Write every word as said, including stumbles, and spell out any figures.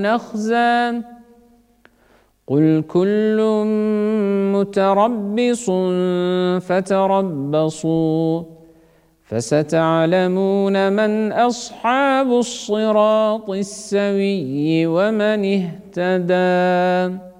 نخزى قل كل متربص فتربصوا فستعلمون من أصحاب الصراط السوي ومن اهتدى.